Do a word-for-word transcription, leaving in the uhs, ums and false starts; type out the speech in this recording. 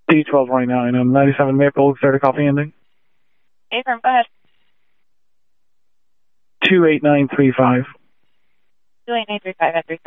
D twelve right now, and I'm ninety-seven Maple, third copy ending. Affirm, go ahead. two eight nine three five. two eight nine three five at three seven.